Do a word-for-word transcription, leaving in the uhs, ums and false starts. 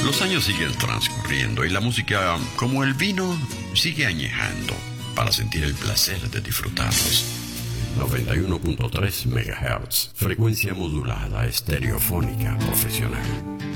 Los años siguen transcurriendo y la música, como el vino, sigue añejando para sentir el placer de disfrutarlos. noventa y uno punto tres megahertz, frecuencia modulada estereofónica profesional.